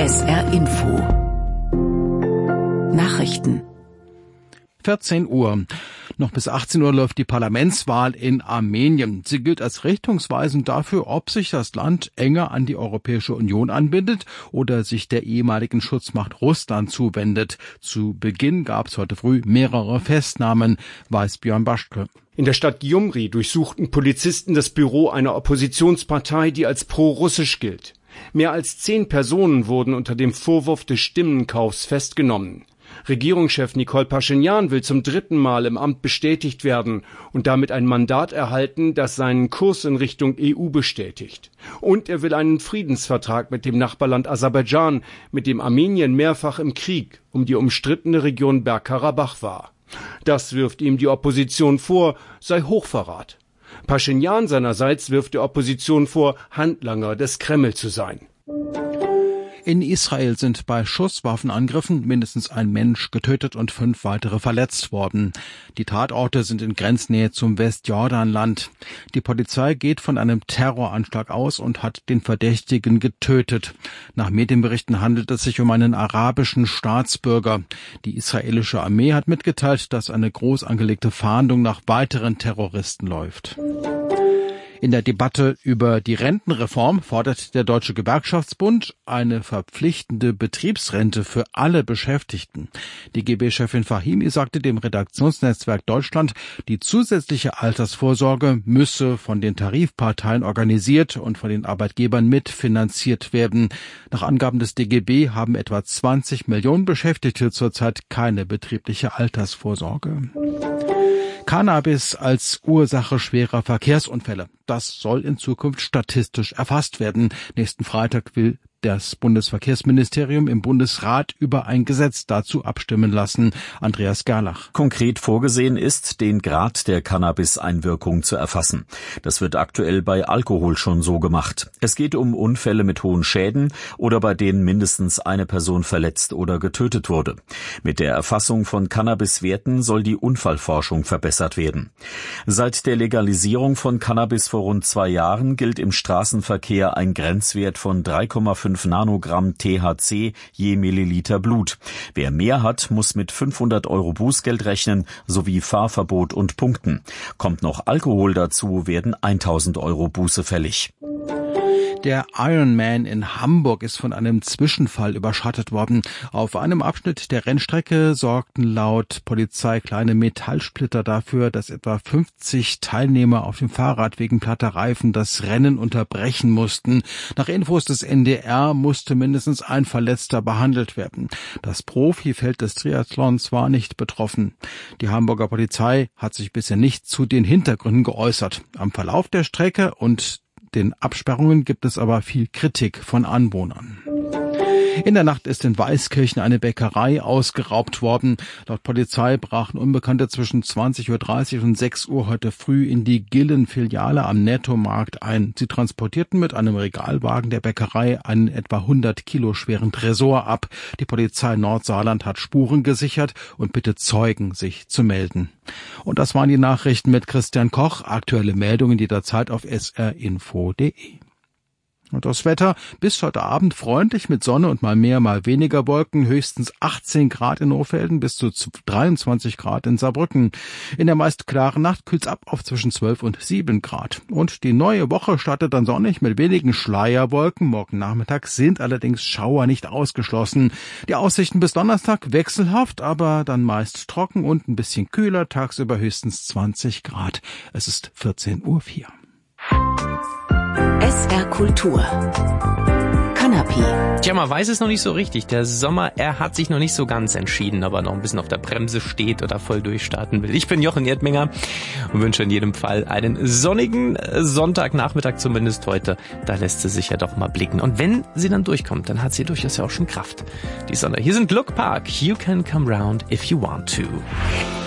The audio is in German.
SR Info Nachrichten 14 Uhr. Noch bis 18 Uhr läuft die Parlamentswahl in Armenien. Sie gilt als richtungsweisend dafür, ob sich das Land enger an die Europäische Union anbindet oder sich der ehemaligen Schutzmacht Russland zuwendet. Zu Beginn gab es heute früh mehrere Festnahmen, weiß Björn Baschke. In der Stadt Gyumri durchsuchten Polizisten das Büro einer Oppositionspartei, die als pro-russisch gilt. Mehr als 10 Personen wurden unter dem Vorwurf des Stimmenkaufs festgenommen. Regierungschef Nikol Paschinjan will zum 3. Mal im Amt bestätigt werden und damit ein Mandat erhalten, das seinen Kurs in Richtung EU bestätigt. Und er will einen Friedensvertrag mit dem Nachbarland Aserbaidschan, mit dem Armenien mehrfach im Krieg um die umstrittene Region Bergkarabach war. Das wirft ihm die Opposition vor, sei Hochverrat. Paschinjan seinerseits wirft der Opposition vor, Handlanger des Kreml zu sein. In Israel sind bei Schusswaffenangriffen mindestens ein Mensch getötet und 5 weitere verletzt worden. Die Tatorte sind in Grenznähe zum Westjordanland. Die Polizei geht von einem Terroranschlag aus und hat den Verdächtigen getötet. Nach Medienberichten handelt es sich um einen arabischen Staatsbürger. Die israelische Armee hat mitgeteilt, dass eine groß angelegte Fahndung nach weiteren Terroristen läuft. In der Debatte über die Rentenreform fordert der Deutsche Gewerkschaftsbund eine verpflichtende Betriebsrente für alle Beschäftigten. Die DGB-Chefin Fahimi sagte dem Redaktionsnetzwerk Deutschland, die zusätzliche Altersvorsorge müsse von den Tarifparteien organisiert und von den Arbeitgebern mitfinanziert werden. Nach Angaben des DGB haben etwa 20 Millionen Beschäftigte zurzeit keine betriebliche Altersvorsorge. Cannabis als Ursache schwerer Verkehrsunfälle. Das soll in Zukunft statistisch erfasst werden. Nächsten Freitag will das Bundesverkehrsministerium im Bundesrat über ein Gesetz dazu abstimmen lassen. Andreas Gerlach. Konkret vorgesehen ist, den Grad der Cannabis-Einwirkung zu erfassen. Das wird aktuell bei Alkohol schon so gemacht. Es geht um Unfälle mit hohen Schäden oder bei denen mindestens eine Person verletzt oder getötet wurde. Mit der Erfassung von Cannabis-Werten soll die Unfallforschung verbessert werden. Seit der Legalisierung von Cannabis vor rund 2 Jahren gilt im Straßenverkehr ein Grenzwert von 3,5 Nanogramm THC je Milliliter Blut. Wer mehr hat, muss mit 500 € Bußgeld rechnen, sowie Fahrverbot und Punkten. Kommt noch Alkohol dazu, werden 1.000 € Buße fällig. Der Ironman in Hamburg ist von einem Zwischenfall überschattet worden. Auf einem Abschnitt der Rennstrecke sorgten laut Polizei kleine Metallsplitter dafür, dass etwa 50 Teilnehmer auf dem Fahrrad wegen platter Reifen das Rennen unterbrechen mussten. Nach Infos des NDR musste mindestens ein Verletzter behandelt werden. Das Profifeld des Triathlons war nicht betroffen. Die Hamburger Polizei hat sich bisher nicht zu den Hintergründen geäußert. Am Verlauf der Strecke und den Absperrungen gibt es aber viel Kritik von Anwohnern. In der Nacht ist in Weißkirchen eine Bäckerei ausgeraubt worden. Laut Polizei brachen Unbekannte zwischen 20.30 Uhr und 6 Uhr heute früh in die Gillen-Filiale am Nettomarkt ein. Sie transportierten mit einem Regalwagen der Bäckerei einen etwa 100 Kilo schweren Tresor ab. Die Polizei Nordsaarland hat Spuren gesichert und bittet Zeugen, sich zu melden. Und das waren die Nachrichten mit Christian Koch. Aktuelle Meldungen jederzeit auf srinfo.de. Und das Wetter bis heute Abend freundlich mit Sonne und mal mehr, mal weniger Wolken, höchstens 18 Grad in Hochfelden bis zu 23 Grad in Saarbrücken. In der meist klaren Nacht kühlt's ab auf zwischen 12 und 7 Grad. Und die neue Woche startet dann sonnig mit wenigen Schleierwolken. Morgen Nachmittag sind allerdings Schauer nicht ausgeschlossen. Die Aussichten bis Donnerstag wechselhaft, aber dann meist trocken und ein bisschen kühler, tagsüber höchstens 20 Grad. Es ist 14.04 Uhr. SR Kultur. Kanapé. Tja, man weiß es noch nicht so richtig. Der Sommer, er hat sich noch nicht so ganz entschieden, ob er noch ein bisschen auf der Bremse steht oder voll durchstarten will. Ich bin Jochen Erdminger und wünsche in jedem Fall einen sonnigen Sonntagnachmittag, zumindest heute. Da lässt sie sich ja doch mal blicken. Und wenn sie dann durchkommt, dann hat sie durchaus ja auch schon Kraft, die Sonne. Hier sind Look Park. You can come round if you want to.